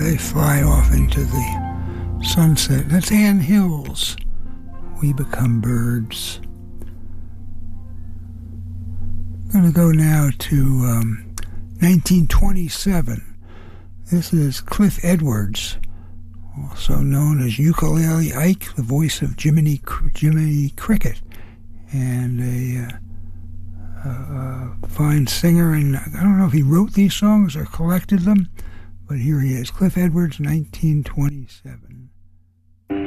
they fly off into the sunset. That's Ann Hills, We Become Birds. I'm going to go now to 1927. This is Cliff Edwards, also known as Ukulele Ike, the voice of Jiminy Cricket, and a fine singer. And I don't know if he wrote these songs or collected them, but here he is, Cliff Edwards, 1927.